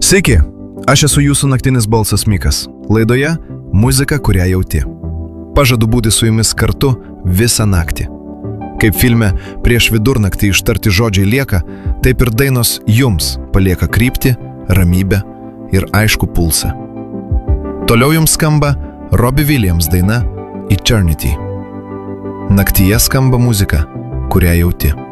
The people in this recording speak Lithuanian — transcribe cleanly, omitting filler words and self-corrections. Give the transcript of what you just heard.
Sveiki, aš esu jūsų naktinis balsas Mikas. Laidoje muzika, kurią jauti. Pažadu būti su jumis kartu visą naktį. Kaip filme Prieš vidurnaktį ištarti žodžiai lieka, taip ir dainos jums palieka kryptį, ramybę ir aišku pulsą. Toliau jums skamba Robbie Williams daina Eternity. Naktyje skamba muzika, kurią jauti.